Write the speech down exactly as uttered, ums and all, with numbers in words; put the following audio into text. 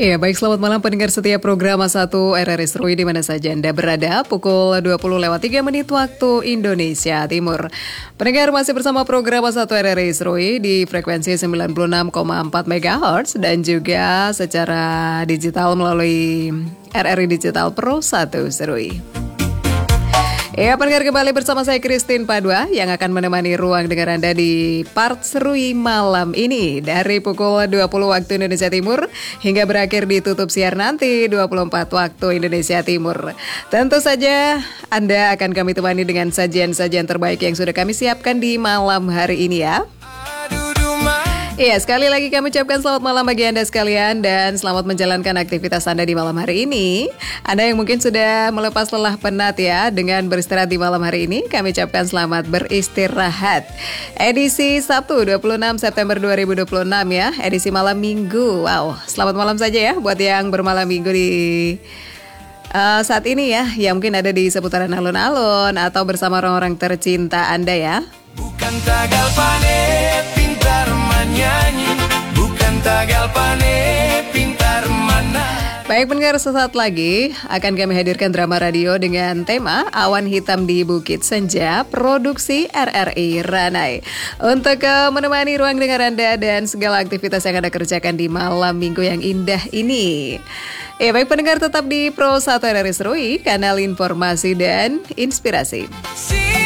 Iya, baik, selamat malam pendengar setia program satu R R I Seruy di mana saja Anda berada. Pukul dua puluh lewat tiga menit waktu Indonesia Timur. Pendengar masih bersama program satu R R I Seruy di frekuensi sembilan puluh enam koma empat megahertz dan juga secara digital melalui R R I Digital Pro satu Seruy. Ya, pendengar, kembali bersama saya Christine Padua yang akan menemani ruang dengar Anda di part Seruy malam ini dari pukul dua puluh waktu Indonesia Timur hingga berakhir ditutup siar nanti dua puluh empat waktu Indonesia Timur. Tentu saja Anda akan kami temani dengan sajian-sajian terbaik yang sudah kami siapkan di malam hari ini ya. Iya, sekali lagi kami ucapkan selamat malam bagi Anda sekalian dan selamat menjalankan aktivitas Anda di malam hari ini. Anda yang mungkin sudah melepas lelah penat ya dengan beristirahat di malam hari ini, kami ucapkan selamat beristirahat. Edisi Sabtu dua puluh enam September dua ribu dua puluh enam ya, edisi malam minggu. Wow, selamat malam saja ya buat yang bermalam minggu di uh, saat ini ya, yang mungkin ada di seputaran alun-alun atau bersama orang-orang tercinta Anda ya. Bukan tagal pane pintar menyanyi, bukan tagal pane pintar mana. Baik pendengar, sesaat lagi akan kami hadirkan drama radio dengan tema Awan Hitam di Bukit Senja, produksi R R I Ranai. Untuk uh, menemani ruang dengar Anda dan segala aktivitas yang Anda kerjakan di malam minggu yang indah ini. Ya, baik pendengar, tetap di Pro satu R R I Seruy, kanal informasi dan inspirasi.